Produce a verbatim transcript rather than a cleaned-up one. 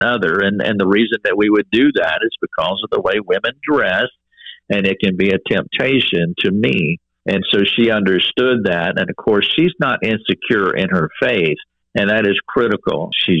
another. And, and the reason that we would do that is because of the way women dress, and it can be a temptation to me. And so she understood that. And of course, she's not insecure in her faith, and that is critical. She's